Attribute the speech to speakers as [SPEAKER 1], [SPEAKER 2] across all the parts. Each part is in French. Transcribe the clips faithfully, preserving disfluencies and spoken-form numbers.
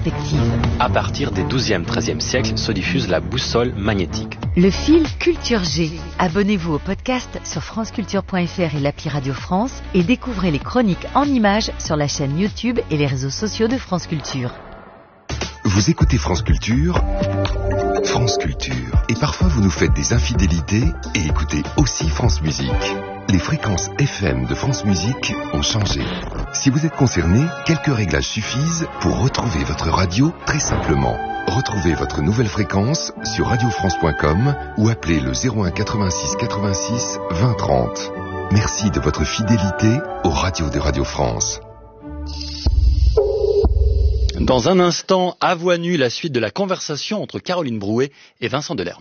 [SPEAKER 1] perspective.
[SPEAKER 2] À partir des douzième treizième siècles se diffuse la boussole magnétique.
[SPEAKER 1] Le fil Culture G. Abonnez-vous au podcast sur franceculture point f r et l'appli Radio France et découvrez les chroniques en images sur la chaîne YouTube et les réseaux sociaux de France Culture.
[SPEAKER 3] Vous écoutez France Culture, France Culture. Et parfois vous nous faites des infidélités et écoutez aussi France Musique. Les fréquences F M de France Musique ont changé. Si vous êtes concerné, quelques réglages suffisent pour retrouver votre radio très simplement. Retrouvez votre nouvelle fréquence sur radio france point com ou appelez le zéro un quatre-vingt-six quatre-vingt-six vingt trente. Merci de votre fidélité aux radios de Radio France.
[SPEAKER 2] Dans un instant, à voix nue, la suite de la conversation entre Caroline Brouet et Vincent Delerme.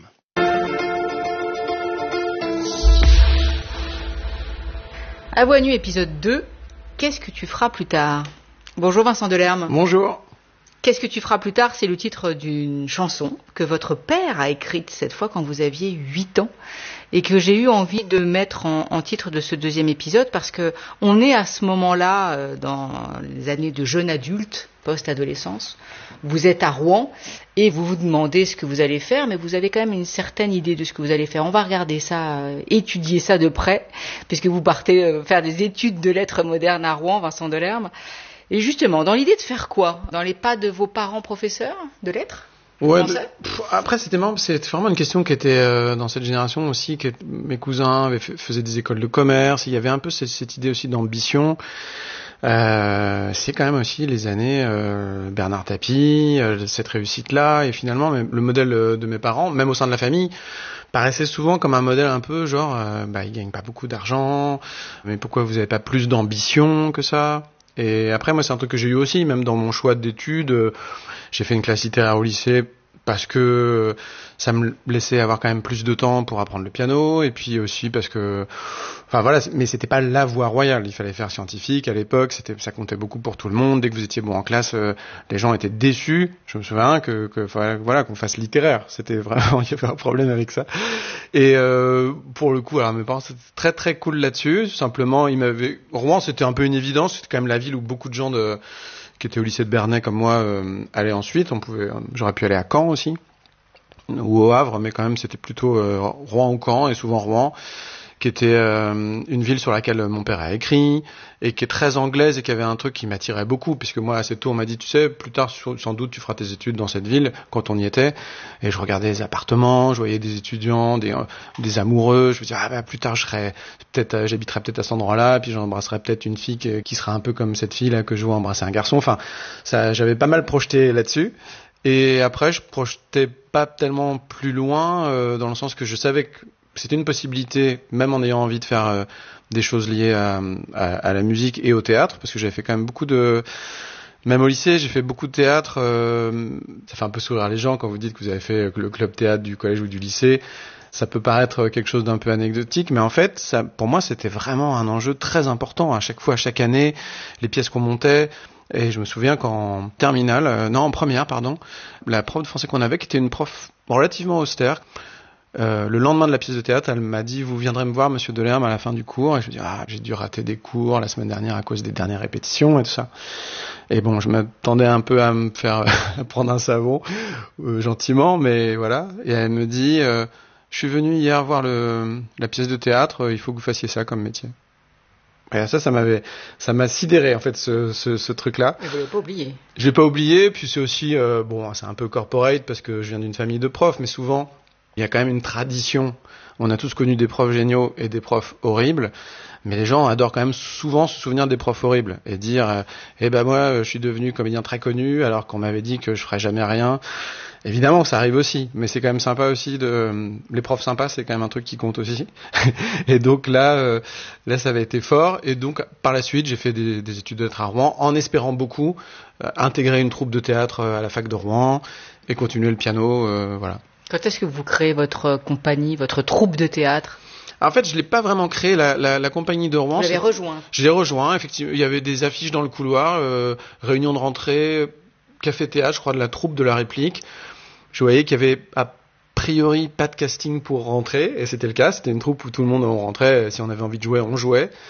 [SPEAKER 4] À voix nue, épisode deux. Qu'est-ce que tu feras plus tard ? Bonjour Vincent Delerme.
[SPEAKER 5] Bonjour.
[SPEAKER 4] Qu'est-ce que tu feras plus tard ? C'est le titre d'une chanson que votre père a écrite cette fois quand vous aviez huit ans et que j'ai eu envie de mettre en, en titre de ce deuxième épisode parce que on est à ce moment-là euh, dans les années de jeune adulte, post-adolescence. Vous êtes à Rouen et vous vous demandez ce que vous allez faire, mais vous avez quand même une certaine idée de ce que vous allez faire. On va regarder ça, euh, étudier ça de près, puisque vous partez euh, faire des études de lettres modernes à Rouen, Vincent Delerme. Et justement, dans l'idée de faire quoi ? Dans les pas de vos parents professeurs de lettres ?
[SPEAKER 5] Ouais, de, pff, après c'était marrant, c'est vraiment une question qui était euh, dans cette génération aussi, que mes cousins avaient fait, faisaient des écoles de commerce, il y avait un peu cette, cette idée aussi d'ambition. Euh, c'est quand même aussi les années euh, Bernard Tapie, euh, cette réussite-là, et finalement même, le modèle de mes parents, même au sein de la famille, paraissait souvent comme un modèle un peu genre, euh, bah ils gagnent pas beaucoup d'argent, mais pourquoi vous avez pas plus d'ambition que ça ? Et après, moi, c'est un truc que j'ai eu aussi, même dans mon choix d'études. Euh, j'ai fait une classe littéraire au lycée parce que ça me laissait avoir quand même plus de temps pour apprendre le piano, et puis aussi parce que, enfin voilà, mais c'était pas la voie royale. Il fallait faire scientifique à l'époque, c'était, ça comptait beaucoup pour tout le monde. Dès que vous étiez bon en classe, euh, les gens étaient déçus. Je me souviens que, que voilà, qu'on fasse littéraire. C'était vraiment, il y avait un problème avec ça. Et euh, pour le coup, alors mes parents c'était très très cool là-dessus. Simplement, ils m'avaient, Rouen, c'était un peu une évidence. C'était quand même la ville où beaucoup de gens de qui était au lycée de Bernay comme moi, euh, allait ensuite. On pouvait, j'aurais pu aller à Caen aussi, ou au Havre, mais quand même c'était plutôt euh, Rouen ou Caen, et souvent Rouen, qui était euh, une ville sur laquelle mon père a écrit, et qui est très anglaise, et qui avait un truc qui m'attirait beaucoup, puisque moi assez tôt on m'a dit, tu sais, plus tard sans doute tu feras tes études dans cette ville, quand on y était, et je regardais les appartements, je voyais des étudiants, des, euh, des amoureux, je me disais, ah bah plus tard je serai peut-être, euh, j'habiterai peut-être à cet endroit-là, puis j'embrasserai peut-être une fille qui, qui sera un peu comme cette fille là que je vois embrasser un garçon, enfin, ça, j'avais pas mal projeté là-dessus. Et après, je projetais pas tellement plus loin, euh, dans le sens que je savais que c'était une possibilité, même en ayant envie de faire euh, des choses liées à, à, à la musique et au théâtre, parce que j'avais fait quand même beaucoup de... Même au lycée, j'ai fait beaucoup de théâtre. Euh, ça fait un peu sourire les gens quand vous dites que vous avez fait le club théâtre du collège ou du lycée. Ça peut paraître quelque chose d'un peu anecdotique, mais en fait, ça, pour moi, c'était vraiment un enjeu très important. À chaque fois, à chaque année, les pièces qu'on montait... Et je me souviens qu'en terminale, euh, non en première pardon, la prof de français qu'on avait, qui était une prof relativement austère, euh, le lendemain de la pièce de théâtre, elle m'a dit, vous viendrez me voir monsieur Delerme à la fin du cours. Et je me dis, ah j'ai dû rater des cours la semaine dernière à cause des dernières répétitions et tout ça. Et bon, je m'attendais un peu à me faire prendre un savon euh, gentiment, mais voilà. Et elle me dit, euh, je suis venu hier voir le la pièce de théâtre, il faut que vous fassiez ça comme métier. Et ça, ça m'avait, ça m'a sidéré en fait ce, ce, ce truc-là.
[SPEAKER 4] Et vous l'avez pas oublié.
[SPEAKER 5] Je l'ai pas oublié. Puis c'est aussi, euh, bon, c'est un peu corporate parce que je viens d'une famille de profs, mais souvent il y a quand même une tradition. On a tous connu des profs géniaux et des profs horribles, mais les gens adorent quand même souvent se souvenir des profs horribles et dire, euh, eh ben moi, je suis devenu comédien très connu alors qu'on m'avait dit que je ferais jamais rien. Évidemment, ça arrive aussi, mais c'est quand même sympa aussi de, les profs sympas, c'est quand même un truc qui compte aussi. Et donc là, euh, là, ça avait été fort. Et donc, par la suite, j'ai fait des, des études de lettres à Rouen, en espérant beaucoup euh, intégrer une troupe de théâtre à la fac de Rouen et continuer le piano, euh, voilà.
[SPEAKER 4] Quand est-ce que vous créez votre compagnie, votre troupe de théâtre ?
[SPEAKER 5] En fait, je l'ai pas vraiment créé, la, la, la compagnie de Rouen.
[SPEAKER 4] Vous l'avez rejoint ?
[SPEAKER 5] Je l'ai rejoint, effectivement. Il y avait des affiches dans le couloir, euh, réunion de rentrée, café-théâtre, je crois, de la troupe de la réplique. Je voyais qu'il y avait a priori pas de casting pour rentrer, et c'était le cas. C'était une troupe où tout le monde rentrait. Si on avait envie de jouer, on jouait.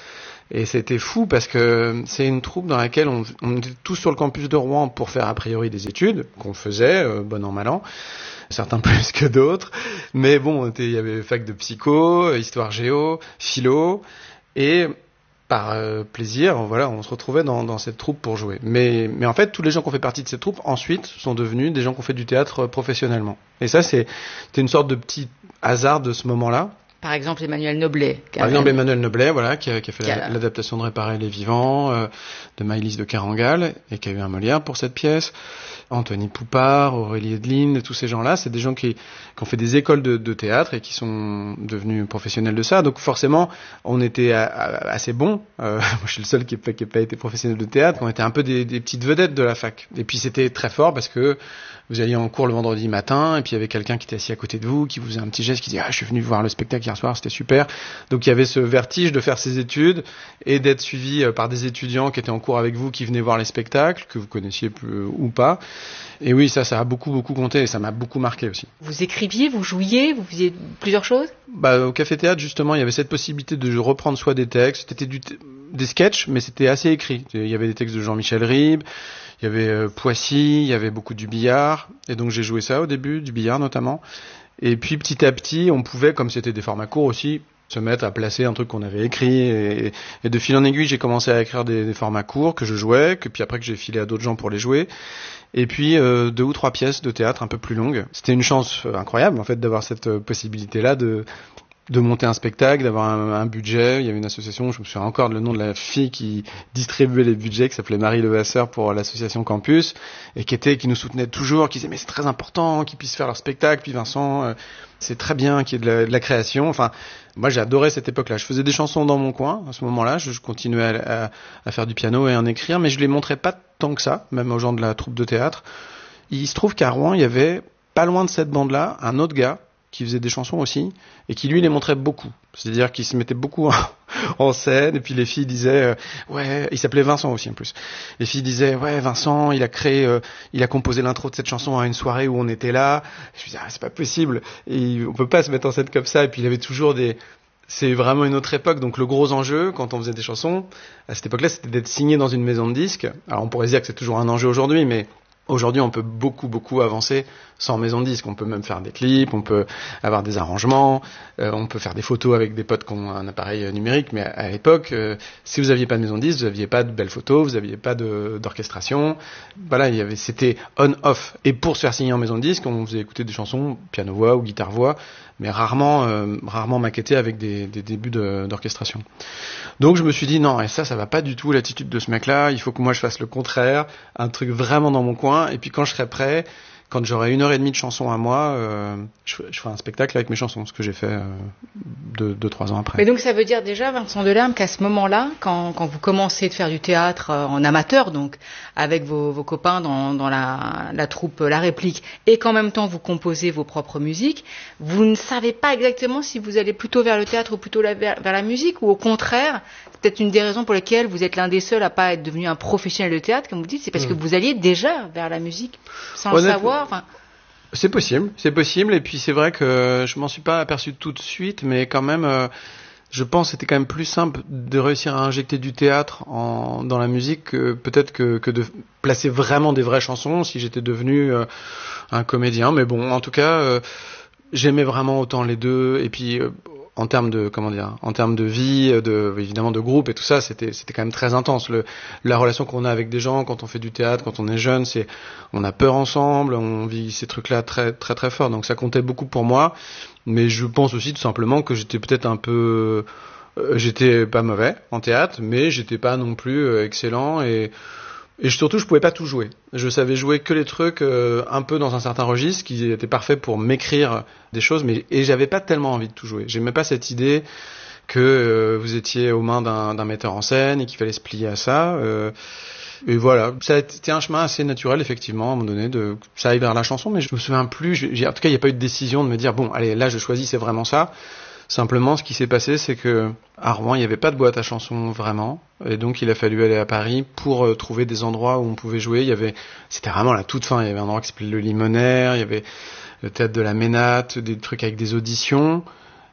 [SPEAKER 5] Et c'était fou parce que c'est une troupe dans laquelle on, on était tous sur le campus de Rouen pour faire a priori des études qu'on faisait, euh, bon an mal an, certains plus que d'autres. Mais bon, il y avait fac de psycho, histoire géo, philo, et par euh, plaisir, voilà, on se retrouvait dans, dans cette troupe pour jouer. Mais, mais en fait, tous les gens qui ont fait partie de cette troupe, ensuite, sont devenus des gens qui ont fait du théâtre professionnellement. Et ça, c'est, c'était une sorte de petit hasard de ce moment-là.
[SPEAKER 4] Par exemple, Emmanuel Noblet.
[SPEAKER 5] Par exemple, Emmanuel Noblet, voilà, qui a, qui a fait
[SPEAKER 4] qui a...
[SPEAKER 5] la, l'adaptation de Réparer les vivants, euh, de Maëlys de Kerangal, et qui a eu un Molière pour cette pièce. Anthony Poupard, Aurélie Edeline, tous ces gens-là, c'est des gens qui, qui ont fait des écoles de, de théâtre et qui sont devenus professionnels de ça. Donc forcément, on était à, à, assez bons. Euh, moi, je suis le seul qui n'a pas, qui a pas été professionnel de théâtre. On était un peu des, des petites vedettes de la fac. Et puis c'était très fort parce que vous alliez en cours le vendredi matin et puis il y avait quelqu'un qui était assis à côté de vous, qui vous faisait un petit geste, qui disait « Ah, je suis venu voir le spectacle hier soir, c'était super ». Donc il y avait ce vertige de faire ses études et d'être suivi par des étudiants qui étaient en cours avec vous, qui venaient voir les spectacles, que vous connaissiez plus, ou pas. Et oui, ça, ça a beaucoup, beaucoup compté et ça m'a beaucoup marqué aussi.
[SPEAKER 4] Vous écriviez, vous jouiez, vous faisiez plusieurs choses ?
[SPEAKER 5] Bah, au Café Théâtre, justement, il y avait cette possibilité de reprendre soit des textes, c'était du t- des sketchs, mais c'était assez écrit. Il y avait des textes de Jean-Michel Ribes, il y avait euh, Poissy, il y avait beaucoup du billard. Et donc j'ai joué ça au début, du billard notamment. Et puis petit à petit, on pouvait, comme c'était des formats courts aussi, se mettre à placer un truc qu'on avait écrit et, et de fil en aiguille j'ai commencé à écrire des, des formats courts que je jouais, que puis après que j'ai filé à d'autres gens pour les jouer, et puis euh, deux ou trois pièces de théâtre un peu plus longues. C'était une chance incroyable en fait d'avoir cette possibilité là de de monter un spectacle, d'avoir un, un budget. Il y avait une association, je me souviens encore de le nom de la fille qui distribuait les budgets, qui s'appelait Marie Levasseur pour l'association Campus, et qui était, qui nous soutenait toujours, qui disait mais c'est très important qu'ils puissent faire leur spectacle, puis Vincent, euh, c'est très bien qu'il y ait de la, de la création. Enfin, moi j'ai adoré cette époque-là. Je faisais des chansons dans mon coin à ce moment-là, je, je continuais à, à, à faire du piano et à en écrire, mais je les montrais pas tant que ça, même aux gens de la troupe de théâtre. Il se trouve qu'à Rouen, il y avait, pas loin de cette bande-là, un autre gars qui faisait des chansons aussi, et qui lui les montrait beaucoup. C'est-à-dire qu'il se mettait beaucoup en scène, et puis les filles disaient, euh, ouais, il s'appelait Vincent aussi en plus. Les filles disaient, ouais, Vincent, il a créé, euh, il a composé l'intro de cette chanson à une soirée où on était là. Je me disais, ah, c'est pas possible, et on peut pas se mettre en scène comme ça. Et puis il avait toujours des, c'est vraiment une autre époque, donc le gros enjeu, quand on faisait des chansons, à cette époque-là, c'était d'être signé dans une maison de disques. Alors on pourrait dire que c'est toujours un enjeu aujourd'hui, mais aujourd'hui, on peut beaucoup, beaucoup avancer sans maison de disque. On peut même faire des clips, on peut avoir des arrangements, euh, on peut faire des photos avec des potes qui ont un appareil numérique. Mais à, à l'époque, euh, si vous aviez pas de maison de disque, vous aviez pas de belles photos, vous aviez pas de, d'orchestration. Voilà, il y avait, c'était on-off. Et pour se faire signer en maison de disque, on faisait écouter des chansons piano-voix ou guitare-voix, mais rarement, euh, rarement maquettées avec des, des débuts de, d'orchestration. Donc je me suis dit non, et ça, ça va pas du tout l'attitude de ce mec-là. Il faut que moi je fasse le contraire, un truc vraiment dans mon coin. Et puis quand je serai prêt, quand j'aurai une heure et demie de chansons à moi, euh, je, je ferai un spectacle avec mes chansons, ce que j'ai fait euh, deux, deux, trois ans après.
[SPEAKER 4] Mais donc ça veut dire déjà, Vincent Delerme, qu'à ce moment-là, quand, quand vous commencez de faire du théâtre euh, en amateur, donc avec vos, vos copains dans, dans la, la troupe La Réplique, et qu'en même temps vous composez vos propres musiques, vous ne savez pas exactement si vous allez plutôt vers le théâtre ou plutôt la, vers, vers la musique, ou au contraire, c'est peut-être une des raisons pour lesquelles vous êtes l'un des seuls à pas être devenu un professionnel de théâtre, comme vous dites, c'est parce mmh. que vous alliez déjà vers la musique, sans Honnêtement, le savoir. Enfin...
[SPEAKER 5] C'est possible, c'est possible, et puis c'est vrai que je m'en suis pas aperçu tout de suite, mais quand même, euh, je pense que c'était quand même plus simple de réussir à injecter du théâtre en, dans la musique que peut-être que, que de placer vraiment des vraies chansons si j'étais devenu euh, un comédien. Mais bon, en tout cas, euh, j'aimais vraiment autant les deux, et puis euh, en termes de comment dire, en termes de vie, de évidemment de groupe et tout ça, c'était c'était quand même très intense. Le la relation qu'on a avec des gens quand on fait du théâtre, quand on est jeune, c'est on a peur ensemble, on vit ces trucs-là très très très fort. Donc ça comptait beaucoup pour moi, mais je pense aussi tout simplement que j'étais peut-être un peu euh, j'étais pas mauvais en théâtre, mais j'étais pas non plus euh, excellent et Et surtout, je pouvais pas tout jouer. Je savais jouer que les trucs euh, un peu dans un certain registre qui étaient parfaits pour m'écrire des choses, mais et j'avais pas tellement envie de tout jouer. J'aimais pas cette idée que euh, vous étiez aux mains d'un, d'un metteur en scène et qu'il fallait se plier à ça. Euh, et voilà, ça a été un chemin assez naturel effectivement à un moment donné de ça aille vers la chanson, mais je me souviens plus. J'ai, en tout cas, il n'y a pas eu de décision de me dire bon, allez, là, je choisis, c'est vraiment ça. Simplement, ce qui s'est passé, c'est que à Rouen, il n'y avait pas de boîte à chansons vraiment, et donc il a fallu aller à Paris pour euh, trouver des endroits où on pouvait jouer. Il y avait, c'était vraiment la toute fin. Il y avait un endroit qui s'appelait le Limonaire, il y avait le théâtre de la Ménate, des trucs avec des auditions.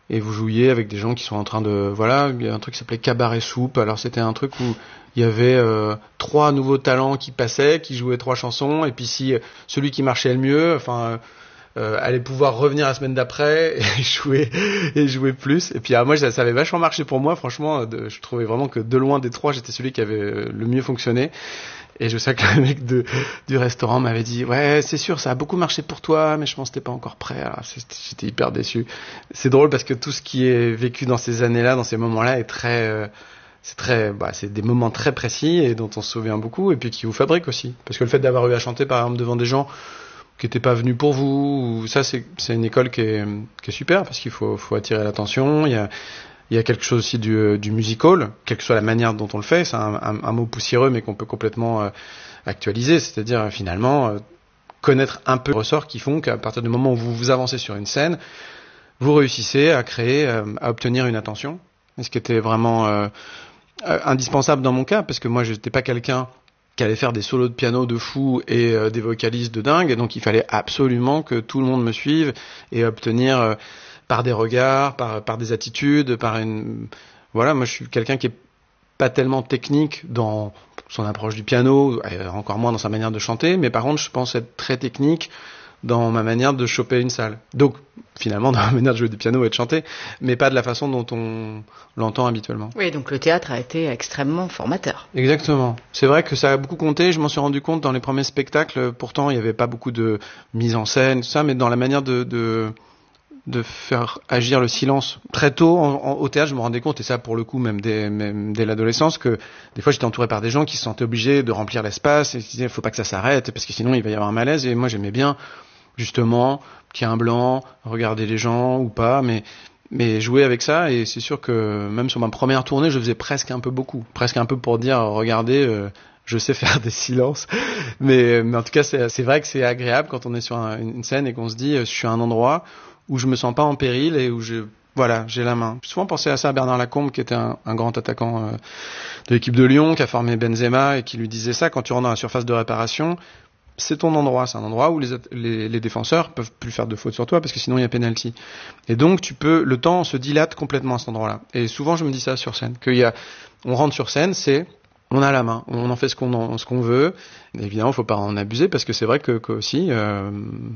[SPEAKER 5] et vous jouiez avec des gens qui sont en train de, voilà, il y a un truc qui s'appelait Cabaret Soupe. Alors c'était un truc où il y avait euh, trois nouveaux talents qui passaient, qui jouaient trois chansons, et puis si celui qui marchait le mieux, enfin, euh, allait pouvoir revenir la semaine d'après et jouer et jouer plus. Et puis ah, moi ça, ça avait vachement marché pour moi, franchement. De, je trouvais vraiment que de loin des trois, j'étais celui qui avait le mieux fonctionné. Et je sais que le mec de, du restaurant m'avait dit « Ouais, c'est sûr, ça a beaucoup marché pour toi, mais je pense que t'es pas encore prêt. » Alors, j'étais hyper déçu. C'est drôle parce que tout ce qui est vécu dans ces années-là, dans ces moments-là, est très... Euh, c'est très, bah, c'est des moments très précis et dont on se souvient beaucoup, et puis qui vous fabriquent aussi. Parce que le fait d'avoir eu à chanter, par exemple, devant des gens qui n'étaient pas venus pour vous, ou ça, c'est, c'est une école qui est, qui est super, parce qu'il faut, faut attirer l'attention. Il y a... Il y a quelque chose aussi du, du musical, quelle que soit la manière dont on le fait. C'est un, un, un mot poussiéreux, mais qu'on peut complètement euh, actualiser. C'est-à-dire, euh, finalement, euh, connaître un peu les ressorts qui font qu'à partir du moment où vous vous avancez sur une scène, vous réussissez à créer, euh, à obtenir une attention. Et ce qui était vraiment euh, euh, indispensable dans mon cas, parce que moi, je n'étais pas quelqu'un qui allait faire des solos de piano de fou et euh, des vocalises de dingue. Et donc, il fallait absolument que tout le monde me suive et obtenir... Euh, par des regards, par, par des attitudes, par une... Voilà, moi je suis quelqu'un qui est pas tellement technique dans son approche du piano, encore moins dans sa manière de chanter, mais par contre je pense être très technique dans ma manière de choper une salle. Donc, finalement, dans ma manière de jouer du piano et de chanter, mais pas de la façon dont on l'entend habituellement.
[SPEAKER 4] Oui, donc le théâtre a été extrêmement formateur.
[SPEAKER 5] Exactement. C'est vrai que ça a beaucoup compté, je m'en suis rendu compte dans les premiers spectacles, pourtant il n'y avait pas beaucoup de mise en scène, tout ça, mais dans la manière de... de de faire agir le silence. Très tôt, en, en, au théâtre, je me rendais compte, et ça pour le coup, même dès, même dès l'adolescence, que des fois j'étais entouré par des gens qui se sentaient obligés de remplir l'espace, et qui disaient, il faut pas que ça s'arrête, parce que sinon il va y avoir un malaise, et moi j'aimais bien, justement, qu'il y ait un blanc, regarder les gens, ou pas, mais, mais jouer avec ça, et c'est sûr que même sur ma première tournée, je faisais presque un peu beaucoup, presque un peu pour dire, regardez, euh, je sais faire des silences, mais, mais en tout cas, c'est, c'est vrai que c'est agréable quand on est sur un, une scène et qu'on se dit, je suis à un endroit où je me sens pas en péril et où je, voilà, j'ai la main. J'ai souvent pensé à ça à Bernard Lacombe, qui était un, un grand attaquant euh, de l'équipe de Lyon, qui a formé Benzema et qui lui disait ça, quand tu rentres dans la surface de réparation, c'est ton endroit, c'est un endroit où les, les, les défenseurs peuvent plus faire de fautes sur toi parce que sinon il y a penalty. Et donc tu peux, le temps se dilate complètement à cet endroit-là. Et souvent je me dis ça sur scène, qu'il y a, on rentre sur scène, c'est, on a la main, on en fait ce qu'on en, ce qu'on veut. Et évidemment, faut pas en abuser parce que c'est vrai que, que aussi, euh,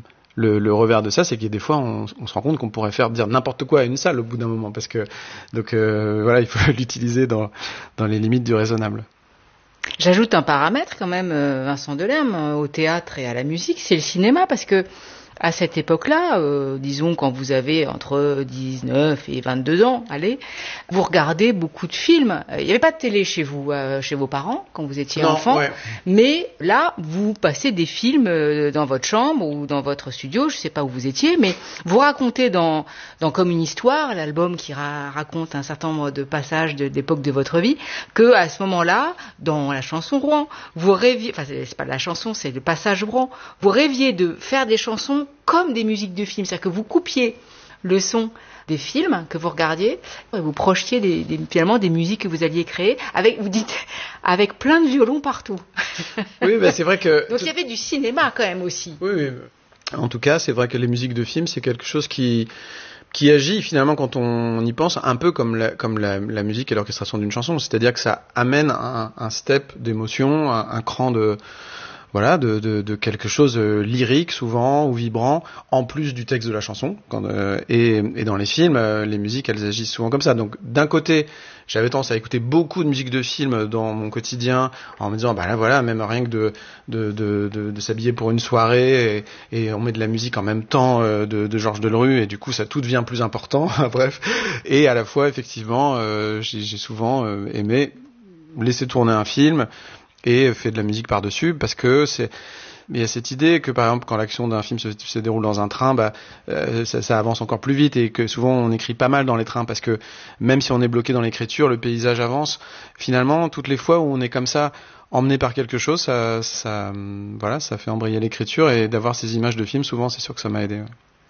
[SPEAKER 5] Le, le revers de ça, c'est qu'il y a des fois, on, on se rend compte qu'on pourrait faire dire n'importe quoi à une salle au bout d'un moment, parce que donc euh, voilà, il faut l'utiliser dans dans les limites du raisonnable.
[SPEAKER 4] J'ajoute un paramètre quand même, Vincent Delerme, au théâtre et à la musique, c'est le cinéma, parce que à cette époque-là, euh, disons quand vous avez entre dix-neuf et vingt-deux ans, allez, vous regardez beaucoup de films. Il n'y avait pas de télé chez vous, euh, chez vos parents, quand vous étiez
[SPEAKER 5] non,
[SPEAKER 4] enfant,
[SPEAKER 5] ouais.
[SPEAKER 4] Mais là, vous passez des films euh, dans votre chambre ou dans votre studio, je ne sais pas où vous étiez, mais vous racontez dans, dans Comme une histoire, l'album qui ra- raconte un certain nombre de passages de, de l'époque de votre vie, que à ce moment-là, dans la chanson Rouen, vous rêviez, enfin c'est, c'est pas la chanson, c'est le passage Rouen, vous rêviez de faire des chansons comme des musiques de films, c'est-à-dire que vous coupiez le son des films que vous regardiez et vous projetiez des, des, finalement des musiques que vous alliez créer avec, vous dites, avec plein de violons partout.
[SPEAKER 5] Oui, bah c'est vrai que...
[SPEAKER 4] Donc il y avait du cinéma quand même aussi.
[SPEAKER 5] Oui, oui. En tout cas, c'est vrai que les musiques de films, c'est quelque chose qui qui agit finalement quand on y pense un peu comme la, comme la, la musique et l'orchestration d'une chanson, c'est-à-dire que ça amène un, un step d'émotion, un, un cran de voilà, de, de, de quelque chose euh, lyrique souvent ou vibrant, en plus du texte de la chanson. Quand, euh, et, et dans les films, euh, les musiques, elles agissent souvent comme ça. Donc, d'un côté, j'avais tendance à écouter beaucoup de musique de film dans mon quotidien, en me disant, bah là, voilà, même rien que de de de, de, de s'habiller pour une soirée, et, et on met de la musique en même temps euh, de, de Georges Delerue, et du coup, ça tout devient plus important. Bref, et à la fois, effectivement, euh, j'ai, j'ai souvent euh, aimé laisser tourner un film et fait de la musique par-dessus, parce que c'est, il y a cette idée que par exemple quand l'action d'un film se, se déroule dans un train, bah euh, ça, ça avance encore plus vite, et que souvent on écrit pas mal dans les trains, parce que même si on est bloqué dans l'écriture, le paysage avance. Finalement, toutes les fois où on est comme ça, emmené par quelque chose, ça, ça, voilà, ça fait embrayer l'écriture, et d'avoir ces images de films, souvent c'est sûr que ça m'a aidé. Ouais.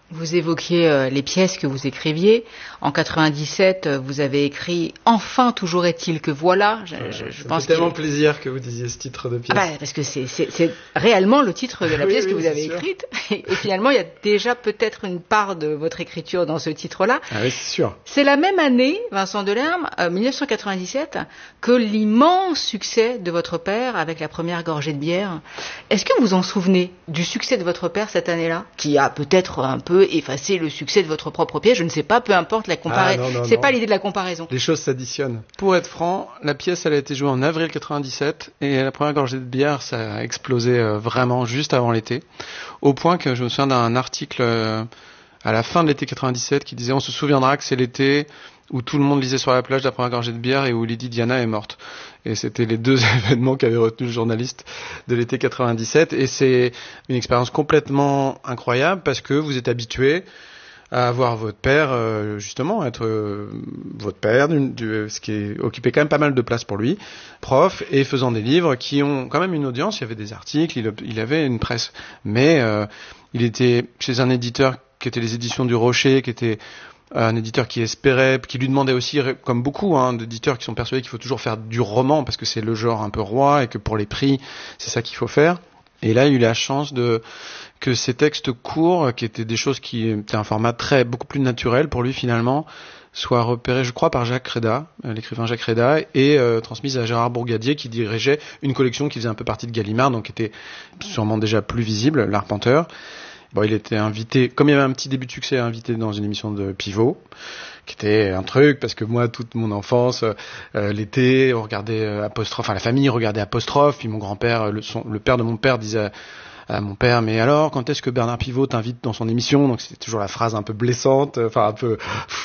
[SPEAKER 4] Vous évoquiez euh, les pièces que vous écriviez. En quatre-vingt-dix-sept, euh, vous avez écrit « Enfin, toujours est-il que voilà ». Je,
[SPEAKER 5] ouais,
[SPEAKER 4] je, je
[SPEAKER 5] ça
[SPEAKER 4] pense
[SPEAKER 5] fait tellement
[SPEAKER 4] que...
[SPEAKER 5] plaisir que vous disiez ce titre de pièce.
[SPEAKER 4] Ah bah, parce que c'est, c'est, c'est réellement le titre de la
[SPEAKER 5] oui,
[SPEAKER 4] pièce
[SPEAKER 5] oui,
[SPEAKER 4] que vous avez
[SPEAKER 5] sûr.
[SPEAKER 4] écrite. Et, et finalement, il y a déjà peut-être une part de votre écriture dans ce titre-là.
[SPEAKER 5] Ah oui, c'est sûr.
[SPEAKER 4] C'est la même année, Vincent Delerme, euh, dix-neuf cent quatre-vingt-dix-sept, que l'immense succès de votre père avec la première gorgée de bière. Est-ce que vous vous en souvenez du succès de votre père cette année-là, qui a peut-être un peu effacé le succès de votre propre pièce? Je ne sais pas, peu importe la comparaison.
[SPEAKER 5] Ah, non, non,
[SPEAKER 4] c'est
[SPEAKER 5] non.
[SPEAKER 4] pas l'idée de la comparaison.
[SPEAKER 5] Les choses s'additionnent. Pour être franc, la pièce, elle a été jouée en avril quatre-vingt-dix-sept et la première gorgée de bière, ça a explosé euh, vraiment juste avant l'été. Au point que je me souviens d'un article euh, à la fin de l'été quatre-vingt-dix-sept qui disait « On se souviendra que c'est l'été où tout le monde lisait sur la plage la première gorgée de bière et où Lady Diana est morte. » Et c'était les deux événements qu'avait retenu le journaliste de l'été quatre-vingt-dix-sept. Et c'est une expérience complètement incroyable parce que vous êtes habitué à avoir votre père, euh, justement, être euh, votre père, du, du, ce qui est, occupait quand même pas mal de place pour lui, prof, et faisant des livres qui ont quand même une audience. Il y avait des articles, il, il avait une presse, mais euh, il était chez un éditeur qui était les éditions du Rocher, qui était un éditeur qui espérait, qui lui demandait aussi, comme beaucoup hein, d'éditeurs qui sont persuadés qu'il faut toujours faire du roman parce que c'est le genre un peu roi et que pour les prix, c'est ça qu'il faut faire. Et là, il a eu la chance de que ces textes courts, qui étaient des choses qui étaient un format très beaucoup plus naturel pour lui finalement, soient repérés, je crois, par Jacques Créda, l'écrivain Jacques Créda, et euh, transmises à Gérard Bourgadier, qui dirigeait une collection qui faisait un peu partie de Gallimard, donc qui était sûrement déjà plus visible, l'Arpenteur. Bon, il était invité, comme il y avait un petit début de succès, invité dans une émission de Pivot, qui était un truc, parce que moi, toute mon enfance, euh, l'été, on regardait euh, Apostrophe, enfin la famille regardait Apostrophe, puis mon grand-père, le, son, le père de mon père disait à mon père, mais alors, quand est-ce que Bernard Pivot t'invite dans son émission? Donc c'était toujours la phrase un peu blessante, enfin un peu...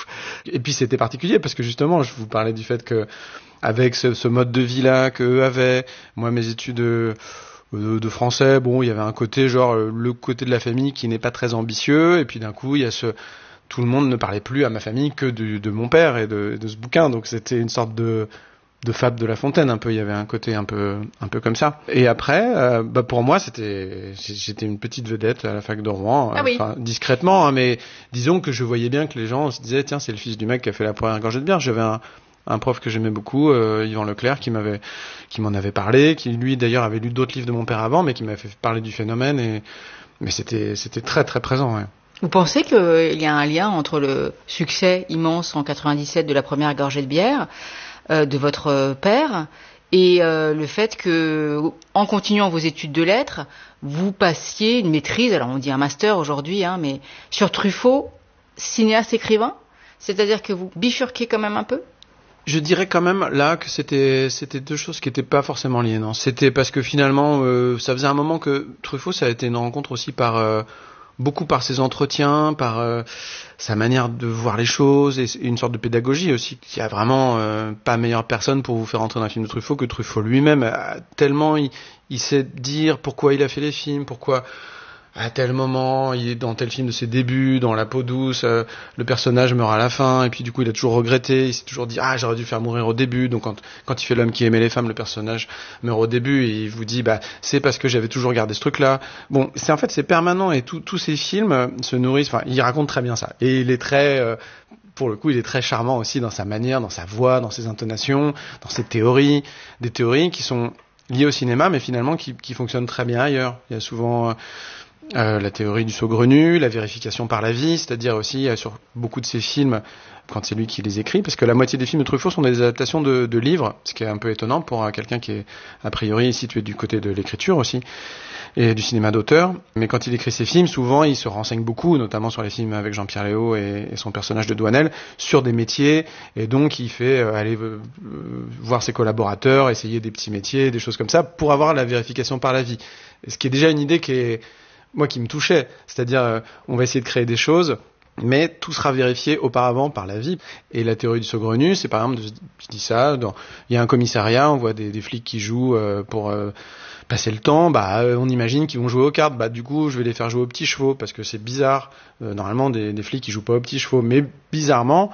[SPEAKER 5] Et puis c'était particulier, parce que justement, je vous parlais du fait que, avec ce, ce mode de vie-là qu'eux avaient, moi mes études... Euh, de français, bon, il y avait un côté genre le côté de la famille qui n'est pas très ambitieux, et puis d'un coup, il y a ce tout le monde ne parlait plus à ma famille que de, de mon père et de, de ce bouquin, donc c'était une sorte de de fable de La Fontaine un peu, il y avait un côté un peu un peu comme ça. Et après, euh, bah pour moi, c'était j'étais une petite vedette à la fac de Rouen,
[SPEAKER 4] ah oui.
[SPEAKER 5] Enfin discrètement, hein, mais disons que je voyais bien que les gens se disaient tiens, c'est le fils du mec qui a fait la première gorgée de bière. J'avais un un prof que j'aimais beaucoup, euh, Yvan Leclerc, qui m'avait, qui m'en avait parlé, qui lui d'ailleurs avait lu d'autres livres de mon père avant, mais qui m'avait fait parler du phénomène, et mais c'était, c'était très très présent. Ouais.
[SPEAKER 4] Vous pensez qu'il y a un lien entre le succès immense en quatre-vingt-dix-sept de la première gorgée de bière euh, de votre père et euh, le fait que, en continuant vos études de lettres, vous passiez une maîtrise, alors on dit un master aujourd'hui, hein, mais sur Truffaut, cinéaste écrivain, c'est-à-dire que vous bifurquez quand même un peu?
[SPEAKER 5] Je dirais quand même là que c'était c'était deux choses qui étaient pas forcément liées, non. C'était parce que finalement euh, ça faisait un moment que Truffaut, ça a été une rencontre aussi par euh, beaucoup par ses entretiens, par euh, sa manière de voir les choses et une sorte de pédagogie aussi. Il y a vraiment euh, pas meilleure personne pour vous faire entrer dans un film de Truffaut que Truffaut lui-même. Tellement il, il sait dire pourquoi il a fait les films, pourquoi à tel moment, il est dans tel film de ses débuts, dans La peau douce, euh, le personnage meurt à la fin, et puis du coup il a toujours regretté, il s'est toujours dit ah j'aurais dû faire mourir au début. Donc quand quand il fait L'homme qui aimait les femmes, le personnage meurt au début et il vous dit bah c'est parce que j'avais toujours gardé ce truc-là. Bon, c'est en fait c'est permanent et tous tous ces films se nourrissent. Enfin, il raconte très bien ça et il est très euh, pour le coup, il est très charmant aussi dans sa manière, dans sa voix, dans ses intonations, dans ses théories, des théories qui sont liées au cinéma, mais finalement qui qui fonctionnent très bien ailleurs. Il y a souvent euh, Euh, la théorie du saugrenu, la vérification par la vie, c'est-à-dire aussi euh, sur beaucoup de ces films, quand c'est lui qui les écrit, parce que la moitié des films de Truffaut sont des adaptations de, de livres, ce qui est un peu étonnant pour euh, quelqu'un qui est a priori situé du côté de l'écriture aussi, et du cinéma d'auteur. Mais quand il écrit ses films, souvent il se renseigne beaucoup, notamment sur les films avec Jean-Pierre Léaud et, et son personnage de Douanel, sur des métiers, et donc il fait euh, aller euh, voir ses collaborateurs, essayer des petits métiers, des choses comme ça, pour avoir la vérification par la vie. Ce qui est déjà une idée qui est moi qui me touchait, c'est-à-dire euh, on va essayer de créer des choses, mais tout sera vérifié auparavant par la vie. Et la théorie du saugrenu, c'est par exemple, de, je dis ça, dans, il y a un commissariat, on voit des, des flics qui jouent euh, pour euh, passer le temps, bah euh, on imagine qu'ils vont jouer aux cartes, bah du coup je vais les faire jouer aux petits chevaux, parce que c'est bizarre, euh, normalement des, des flics qui jouent pas aux petits chevaux, mais bizarrement,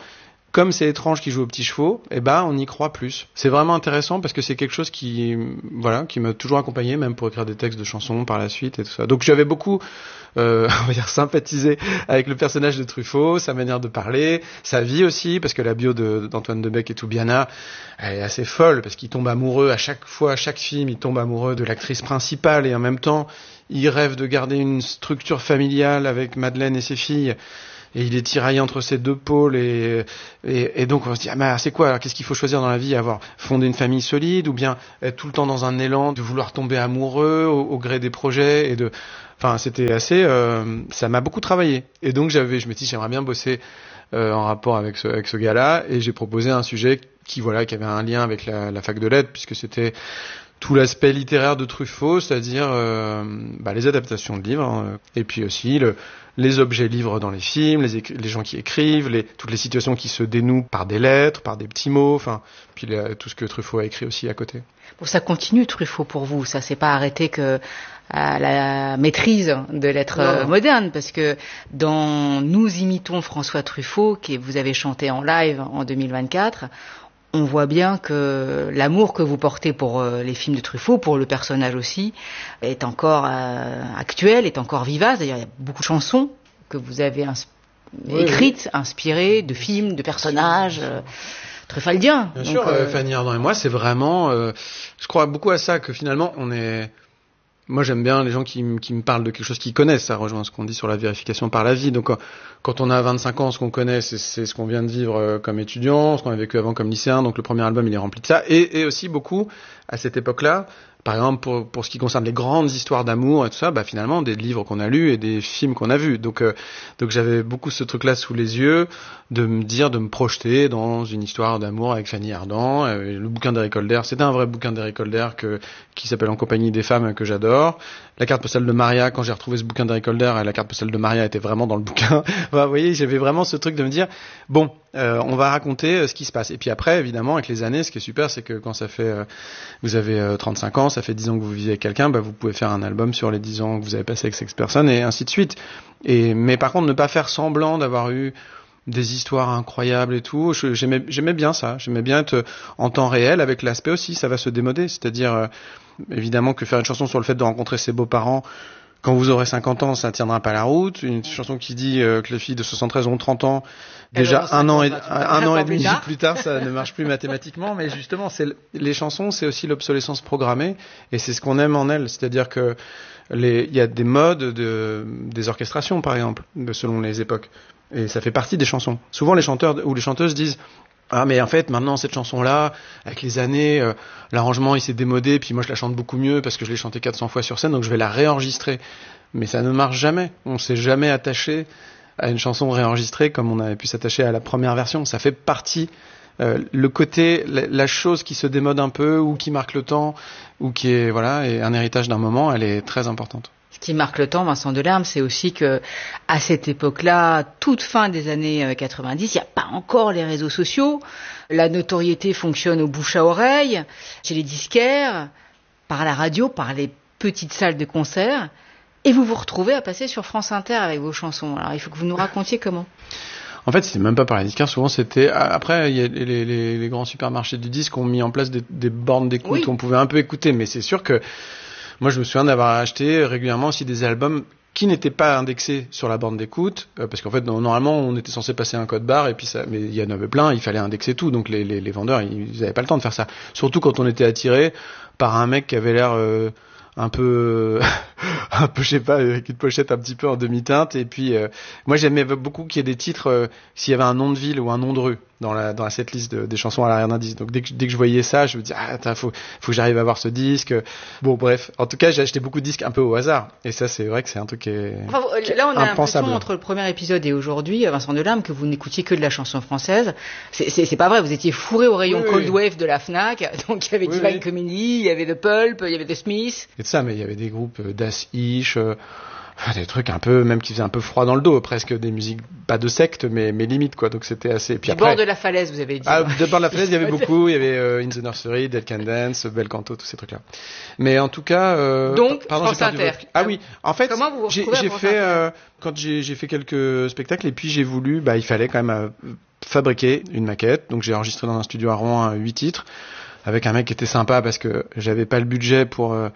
[SPEAKER 5] comme c'est étrange qu'il joue aux petits chevaux, eh ben on y croit plus. C'est vraiment intéressant parce que c'est quelque chose qui, voilà, qui m'a toujours accompagné, même pour écrire des textes de chansons par la suite et tout ça. Donc j'avais beaucoup, euh, on va dire, sympathisé avec le personnage de Truffaut, sa manière de parler, sa vie aussi, parce que la bio de, d'Antoine Debec et Toubiana, elle est assez folle parce qu'il tombe amoureux à chaque fois, à chaque film, il tombe amoureux de l'actrice principale et en même temps, il rêve de garder une structure familiale avec Madeleine et ses filles. Et il est tiraillé entre ces deux pôles et, et, et donc on se dit ah mais c'est quoi alors, qu'est-ce qu'il faut choisir dans la vie, avoir fondé une famille solide ou bien être tout le temps dans un élan de vouloir tomber amoureux au, au gré des projets et de enfin c'était assez euh, ça m'a beaucoup travaillé et donc j'avais je me suis dit j'aimerais bien bosser euh, en rapport avec ce avec ce gars-là et j'ai proposé un sujet qui voilà qui avait un lien avec la, la fac de lettres puisque c'était tout l'aspect littéraire de Truffaut, c'est-à-dire euh, bah, les adaptations de livres, hein, et puis aussi le, les objets livres dans les films, les, écri- les gens qui écrivent, les, toutes les situations qui se dénouent par des lettres, par des petits mots, enfin, puis les, tout ce que Truffaut a écrit aussi à côté.
[SPEAKER 4] Bon, ça continue Truffaut pour vous, ça s'est pas arrêté que à la maîtrise de l'être euh, moderne, parce que dans Nous imitons François Truffaut, que vous avez chanté en live en deux mille vingt-quatre, on voit bien que l'amour que vous portez pour euh, les films de Truffaut, pour le personnage aussi, est encore euh, actuel, est encore vivace. D'ailleurs, il y a beaucoup de chansons que vous avez ins- oui, écrites, oui. inspirées de films, de personnages euh, truffaldiens.
[SPEAKER 5] Bien
[SPEAKER 4] Donc,
[SPEAKER 5] sûr,
[SPEAKER 4] euh...
[SPEAKER 5] Fanny Ardant et moi, c'est vraiment... Euh, je crois beaucoup à ça, que finalement, on est... Moi, j'aime bien les gens qui, m- qui me parlent de quelque chose qu'ils connaissent. Ça rejoint ce qu'on dit sur la vérification par la vie. Donc, quand on a vingt-cinq ans, ce qu'on connaît, c'est, c'est ce qu'on vient de vivre comme étudiant, ce qu'on a vécu avant comme lycéen. Donc, le premier album, il est rempli de ça. Et, et aussi beaucoup, à cette époque-là, par exemple, pour, pour ce qui concerne les grandes histoires d'amour et tout ça, bah, finalement, des livres qu'on a lus et des films qu'on a vus. Donc, euh, donc j'avais beaucoup ce truc-là sous les yeux, de me dire, de me projeter dans une histoire d'amour avec Fanny Ardant. Euh, le bouquin d'Eric Holder, c'était un vrai bouquin d'Eric Holder que, qui s'appelle En compagnie des femmes, que j'adore. La carte postale de Maria, quand j'ai retrouvé ce bouquin d'Eric Holder, la carte postale de Maria était vraiment dans le bouquin. Bah, vous voyez, j'avais vraiment ce truc de me dire, bon, euh, on va raconter euh, ce qui se passe. Et puis après, évidemment, avec les années, ce qui est super, c'est que quand ça fait, euh, vous avez euh, trente-cinq ans, ça fait dix ans que vous vivez avec quelqu'un, bah, vous pouvez faire un album sur les dix ans que vous avez passé avec cette personne et ainsi de suite. Et, mais par contre, ne pas faire semblant d'avoir eu des histoires incroyables et tout. Je, j'aimais, j'aimais bien ça. J'aimais bien être en temps réel avec l'aspect aussi. Ça va se démoder. C'est-à-dire, euh, évidemment, que faire une chanson sur le fait de rencontrer ses beaux-parents quand vous aurez cinquante ans, ça tiendra pas la route. Une chanson qui dit euh, que les filles de soixante-treize ont trente ans, déjà un an et, un, un an et demi plus tard, ça ne marche plus mathématiquement. Mais justement, c'est, les chansons, c'est aussi l'obsolescence programmée. Et c'est ce qu'on aime en elles. C'est-à-dire que les, il y a des modes de, des orchestrations, par exemple, de, selon les époques. Et ça fait partie des chansons. Souvent, les chanteurs ou les chanteuses disent ah mais en fait maintenant cette chanson-là, avec les années, euh, l'arrangement il s'est démodé, puis moi je la chante beaucoup mieux parce que je l'ai chantée quatre cents fois sur scène, donc je vais la réenregistrer. Mais ça ne marche jamais. On s'est jamais attaché à une chanson réenregistrée comme on avait pu s'attacher à la première version. Ça fait partie, euh, le côté, la, la chose qui se démode un peu ou qui marque le temps ou qui est voilà, est un héritage d'un moment, elle est très importante.
[SPEAKER 4] Ce qui marque le temps, Vincent Delerme, c'est aussi que à cette époque-là, toute fin des années quatre-vingt-dix, il n'y a pas encore les réseaux sociaux. La notoriété fonctionne au bouche à oreille, chez les disquaires, par la radio, par les petites salles de concert. Et vous vous retrouvez à passer sur France Inter avec vos chansons. Alors il faut que vous nous racontiez comment.
[SPEAKER 5] En fait, c'était même pas par les disquaires. Souvent, c'était après, il y a les, les, les grands supermarchés du disque ont mis en place des, des bornes d'écoute oui. où on pouvait un peu écouter. Mais c'est sûr que moi, je me souviens d'avoir acheté régulièrement aussi des albums qui n'étaient pas indexés sur la borne d'écoute, euh, parce qu'en fait, normalement, on était censé passer un code barre, et puis ça, mais il y en avait plein, il fallait indexer tout, donc les, les, les vendeurs, ils n'avaient pas le temps de faire ça. Surtout quand on était attiré par un mec qui avait l'air euh, un peu, un peu, je sais pas, avec une pochette un petit peu en demi-teinte, et puis euh, moi, j'aimais beaucoup qu'il y ait des titres, euh, s'il y avait un nom de ville ou un nom de rue dans la dans la setlist de, des chansons à l'arrière d'un disque. Donc dès que dès que je voyais ça, je me dis ah attends, faut faut que j'arrive à avoir ce disque. Bon bref, en tout cas, j'ai acheté beaucoup de disques un peu au hasard et ça c'est vrai que c'est un truc qui est
[SPEAKER 4] enfin, là on a
[SPEAKER 5] impensable.
[SPEAKER 4] L'impression entre le premier épisode et aujourd'hui, Vincent Delerme, que vous n'écoutiez que de la chanson française. C'est c'est, c'est pas vrai, vous étiez fourré au rayon oui, Cold oui. Wave de la Fnac. Donc il y avait oui, Divine oui. Comedy, il y avait The Pulp, il y avait The Smiths.
[SPEAKER 5] Et tout ça, mais il y avait des groupes euh, Das Ish, euh, des trucs un peu, même qui faisaient un peu froid dans le dos, presque des musiques, pas de secte, mais, mais limite, quoi. Donc c'était assez.
[SPEAKER 4] Puis du après, bord de la falaise, vous avez dit.
[SPEAKER 5] Ah, de bord de la falaise, il y avait beaucoup. Il y avait euh, In the Nursery, Dead Can Dance, Bel Canto, tous ces trucs-là. Mais en tout cas. Euh,
[SPEAKER 4] Donc,
[SPEAKER 5] pardon,
[SPEAKER 4] France Inter.
[SPEAKER 5] Votre... Ah oui, en fait,
[SPEAKER 4] comment vous vous
[SPEAKER 5] j'ai, j'ai fait, euh, quand j'ai, j'ai fait quelques spectacles, et puis j'ai voulu, bah, il fallait quand même euh, fabriqué une maquette. Donc j'ai enregistré dans un studio à Rouen huit titres avec un mec qui était sympa parce que j'avais pas le budget pour... Euh,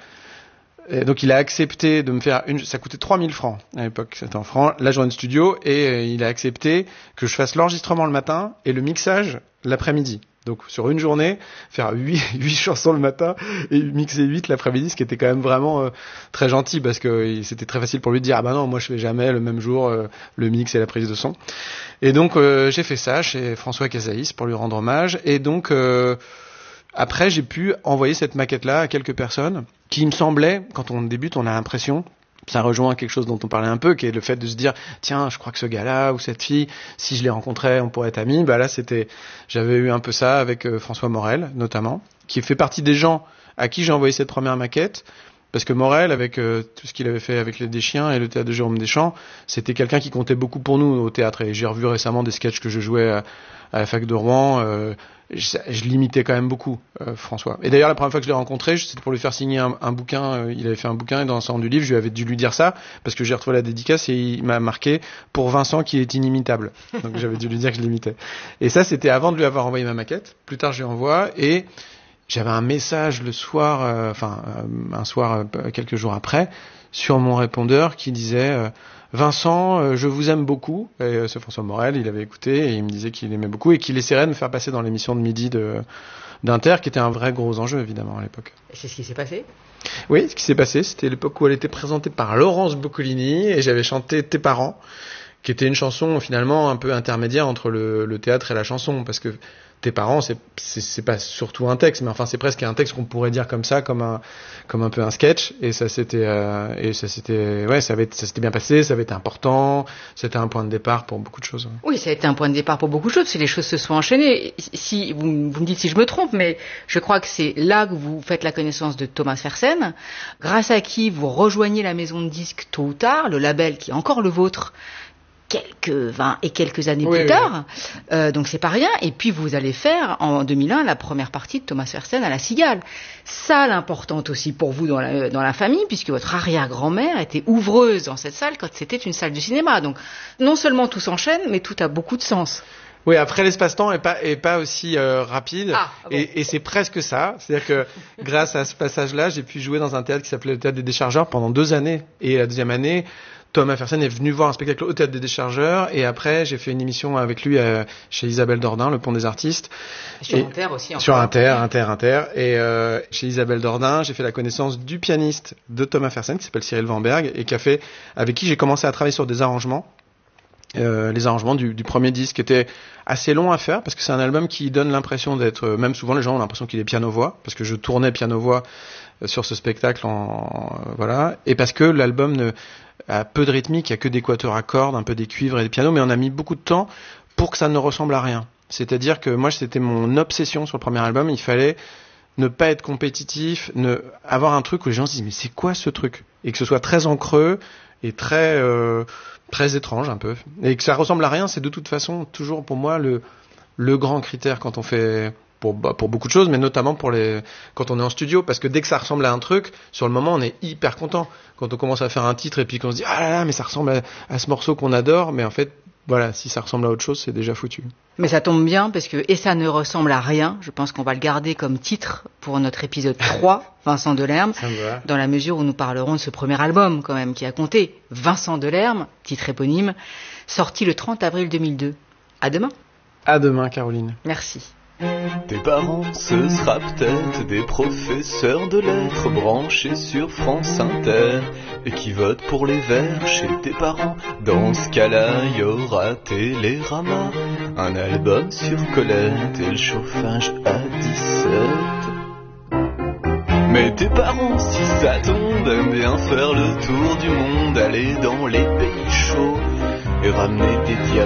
[SPEAKER 5] et donc il a accepté de me faire une... Ça coûtait trois mille francs à l'époque, c'était en francs, la journée de studio, et euh, il a accepté que je fasse l'enregistrement le matin et le mixage l'après-midi. Donc sur une journée, faire huit, huit chansons le matin et mixer huit l'après-midi, ce qui était quand même vraiment euh, très gentil parce que euh, c'était très facile pour lui de dire ah bah non, moi je fais jamais le même jour euh, le mix et la prise de son. Et donc euh, j'ai fait ça chez François Casaïs pour lui rendre hommage, et donc euh, après j'ai pu envoyer cette maquette-là à quelques personnes qui me semblaient, quand on débute, on a l'impression, ça rejoint quelque chose dont on parlait un peu, qui est le fait de se dire tiens, je crois que ce gars-là ou cette fille, si je les rencontrais, on pourrait être amis. Bah là, c'était, j'avais eu un peu ça avec euh, François Morel notamment, qui fait partie des gens à qui j'ai envoyé cette première maquette, parce que Morel, avec euh, tout ce qu'il avait fait avec les Deschiens et le théâtre de Jérôme Deschamps, c'était quelqu'un qui comptait beaucoup pour nous au théâtre. Et j'ai revu récemment des sketchs que je jouais à, à la fac de Rouen. Euh, je, je l'imitais quand même beaucoup, euh, François. Et d'ailleurs, la première fois que je l'ai rencontré, c'était pour lui faire signer un, un bouquin. Euh, il avait fait un bouquin, et dans le salon du livre, je lui avais dû lui dire ça, parce que j'ai retrouvé la dédicace et il m'a marqué « Pour Vincent qui est inimitable ». Donc j'avais dû lui dire que je l'imitais. Et ça, c'était avant de lui avoir envoyé ma maquette. Plus tard, je lui envoie, et j'avais un message le soir, euh, enfin euh, un soir euh, quelques jours après, sur mon répondeur qui disait euh, Vincent, euh, je vous aime beaucoup. Et euh, c'est François Morel, il avait écouté et il me disait qu'il aimait beaucoup et qu'il essaierait de me faire passer dans l'émission de midi de d'Inter, qui était un vrai gros enjeu évidemment à l'époque.
[SPEAKER 4] Et c'est ce qui s'est passé ?
[SPEAKER 5] Oui, ce qui s'est passé, c'était l'époque où elle était présentée par Laurence Boccolini et j'avais chanté Tes parents, qui était une chanson finalement un peu intermédiaire entre le, le théâtre et la chanson, parce que Tes parents, c'est, c'est, c'est pas surtout un texte, mais enfin c'est presque un texte qu'on pourrait dire comme ça, comme un, comme un peu un sketch. Et ça c'était, euh, et ça c'était, ouais, ça avait, ça s'était bien passé, ça avait été important. C'était un point de départ pour beaucoup de choses.
[SPEAKER 4] Oui, ça a été un point de départ pour beaucoup de choses, parce que les choses se sont enchaînées. Si vous, vous me dites si je me trompe, mais je crois que c'est là que vous faites la connaissance de Thomas Fersen, grâce à qui vous rejoignez la maison de disques tôt ou tard, le label qui est encore le vôtre, quelques vingt et quelques années
[SPEAKER 5] oui,
[SPEAKER 4] plus
[SPEAKER 5] oui.
[SPEAKER 4] tard, euh, donc c'est pas rien. Et puis vous allez faire en deux mille un la première partie de Thomas Fersen à la Cigale, salle importante aussi pour vous dans la, dans la famille, puisque votre arrière-grand-mère était ouvreuse dans cette salle quand c'était une salle de cinéma. Donc non seulement tout s'enchaîne, mais tout a beaucoup de sens.
[SPEAKER 5] Oui, après l'espace-temps est pas est pas aussi euh, rapide,
[SPEAKER 4] ah, bon.
[SPEAKER 5] et, et c'est presque ça. C'est-à-dire que grâce à ce passage-là, j'ai pu jouer dans un théâtre qui s'appelait le Théâtre des Déchargeurs pendant deux années, et la deuxième année, Thomas Fersen est venu voir un spectacle au Théâtre des Déchargeurs, et après j'ai fait une émission avec lui euh, chez Isabelle Dordain, le Pont des Artistes.
[SPEAKER 4] Sur
[SPEAKER 5] et,
[SPEAKER 4] Inter aussi.
[SPEAKER 5] Sur Inter, Inter, Inter. Et euh, chez Isabelle Dordain, j'ai fait la connaissance du pianiste de Thomas Fersen, qui s'appelle Cyril Vanberg, et qui a fait, avec qui j'ai commencé à travailler sur des arrangements. Euh, les arrangements du, du premier disque étaient assez longs à faire, parce que c'est un album qui donne l'impression d'être, même souvent les gens ont l'impression qu'il est piano-voix, parce que je tournais piano-voix sur ce spectacle, en, voilà, et parce que l'album ne, a peu de rythmique, il y a que des quatuors à cordes, un peu des cuivres et des pianos, mais on a mis beaucoup de temps pour que ça ne ressemble à rien. C'est-à-dire que moi, c'était mon obsession sur le premier album, il fallait ne pas être compétitif, ne avoir un truc où les gens se disent mais c'est quoi ce truc, et que ce soit très en creux et très euh, très étrange un peu, et que ça ressemble à rien. C'est de toute façon toujours pour moi le le grand critère quand on fait pour bah, pour beaucoup de choses, mais notamment pour les quand on est en studio, parce que dès que ça ressemble à un truc, sur le moment on est hyper content. Quand on commence à faire un titre et puis qu'on se dit ah là là mais ça ressemble à, à ce morceau qu'on adore, mais en fait voilà, si ça ressemble à autre chose, c'est déjà foutu.
[SPEAKER 4] Mais ça tombe bien, parce que et ça ne ressemble à rien. Je pense qu'on va le garder comme titre pour notre épisode trois, Vincent Delerme, dans la mesure où nous parlerons de ce premier album quand même qui a compté. Vincent Delerme, titre éponyme, sorti le trente avril deux mille deux. À demain.
[SPEAKER 5] À demain, Caroline.
[SPEAKER 4] Merci.
[SPEAKER 6] Tes parents, ce sera peut-être des professeurs de lettres branchés sur France Inter et qui votent pour les Verts chez tes parents. Dans ce cas-là, y aura Télérama, un album sur Colette et le chauffage à dix-sept. Mais tes parents, si ça tombe, aiment bien faire le tour du monde, aller dans les pays chauds et ramener des diamants.